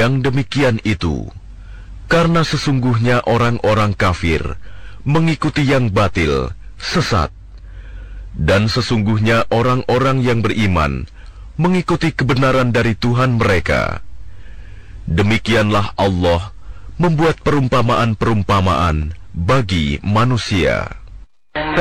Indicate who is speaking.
Speaker 1: Yang demikian itu karena sesungguhnya orang-orang kafir mengikuti yang batil, sesat. Dan sesungguhnya orang-orang yang beriman mengikuti kebenaran dari Tuhan mereka. Demikianlah Allah membuat perumpamaan-perumpamaan bagi manusia.